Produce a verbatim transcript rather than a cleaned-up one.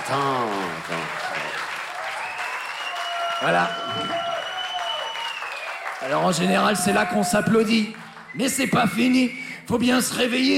attends, attends. Voilà. Alors en général, c'est là qu'on s'applaudit. Mais c'est pas fini. Faut bien se réveiller.